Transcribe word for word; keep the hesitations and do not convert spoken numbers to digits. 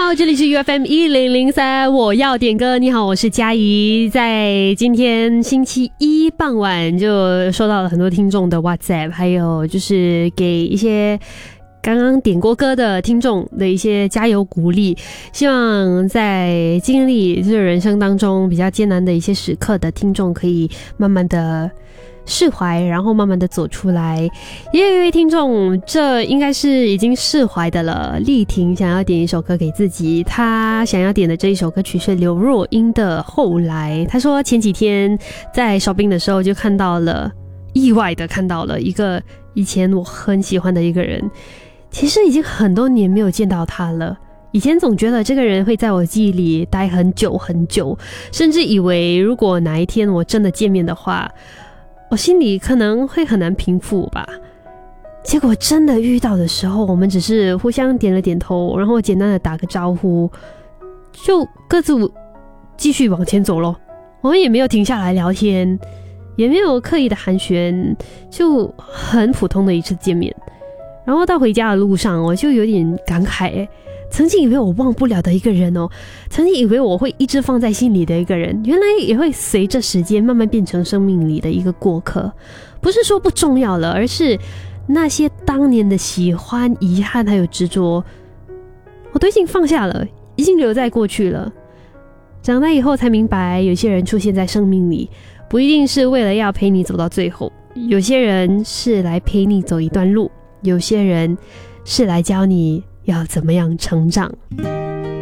好，这里是 U F M 一零零三，我要点歌。你好，我是佳怡。在今天星期一傍晚就收到了很多听众的 WhatsApp， 还有就是给一些刚刚点过歌的听众的一些加油鼓励，希望在经历这人生当中比较艰难的一些时刻的听众可以慢慢的释怀，然后慢慢的走出来。也有一位听众，这应该是已经释怀的了，丽婷想要点一首歌给自己，她想要点的这一首歌曲是刘若英的《后来》。她说前几天在 shopping 的时候就看到了，意外的看到了一个以前我很喜欢的一个人，其实已经很多年没有见到他了。以前总觉得这个人会在我记忆里待很久很久，甚至以为如果哪一天我真的见面的话，我心里可能会很难平复吧。结果真的遇到的时候，我们只是互相点了点头，然后简单的打个招呼，就各自继续往前走咯。我们也没有停下来聊天，也没有刻意的寒暄，就很普通的一次见面。然后到回家的路上，我就有点感慨诶，曾经以为我忘不了的一个人哦，曾经以为我会一直放在心里的一个人，原来也会随着时间慢慢变成生命里的一个过客。不是说不重要了，而是那些当年的喜欢、遗憾还有执着，我都已经放下了，已经留在过去了。长大以后才明白，有些人出现在生命里，不一定是为了要陪你走到最后，有些人是来陪你走一段路，有些人是来教你要怎么样成长。